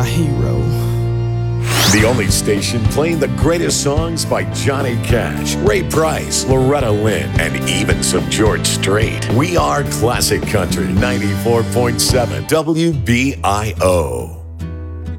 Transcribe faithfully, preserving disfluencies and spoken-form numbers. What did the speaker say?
my hero. The only station playing the greatest songs by Johnny Cash, Ray Price, Loretta Lynn, and even some George Strait. We are Classic Country ninety-four point seven W B I O.